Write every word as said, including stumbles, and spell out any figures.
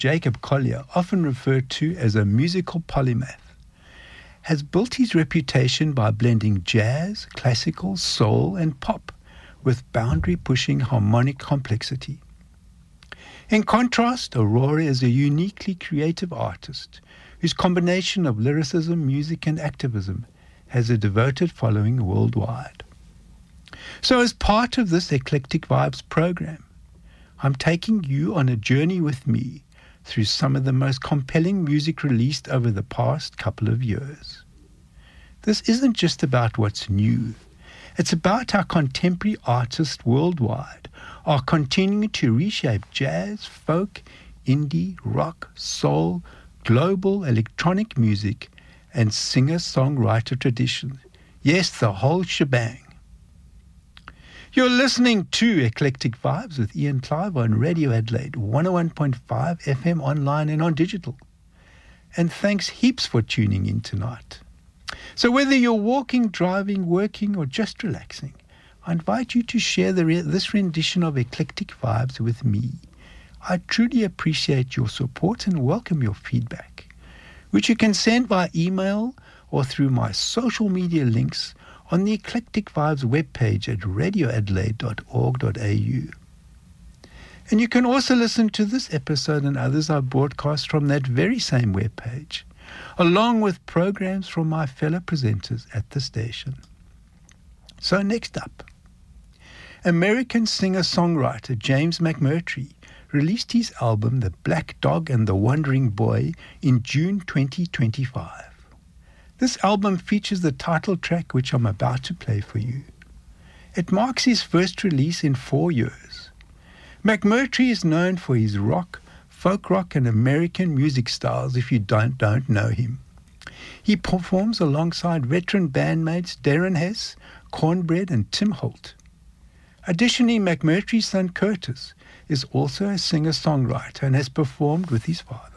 Jacob Collier, often referred to as a musical polymath, has built his reputation by blending jazz, classical, soul, and pop with boundary-pushing harmonic complexity. In contrast, Aurora is a uniquely creative artist whose combination of lyricism, music, and activism has a devoted following worldwide. So as part of this Eclectic Vibes program, I'm taking you on a journey with me through some of the most compelling music released over the past couple of years. This isn't just about what's new. It's about how contemporary artists worldwide are continuing to reshape jazz, folk, indie, rock, soul, global electronic music, and singer-songwriter tradition. Yes, the whole shebang. You're listening to Eclectic Vibes with Ian Clive on Radio Adelaide, one oh one point five F M online and on digital. And thanks heaps for tuning in tonight. So whether you're walking, driving, working, or just relaxing, I invite you to share the re- this rendition of Eclectic Vibes with me. I truly appreciate your support and welcome your feedback, which you can send by email or through my social media links on the Eclectic Vibes webpage at radio adelaide dot org dot a u. And you can also listen to this episode and others I broadcast from that very same webpage, along with programs from my fellow presenters at the station. So next up, American singer-songwriter James McMurtry released his album The Black Dog and the Wandering Boy in June twenty twenty-five. This album features the title track which I'm about to play for you. It marks his first release in four years. McMurtry is known for his rock, folk rock and American music styles if you don't, don't know him. He performs alongside veteran bandmates Darren Hess, Cornbread and Tim Holt. Additionally, McMurtry's son Curtis is also a singer-songwriter and has performed with his father.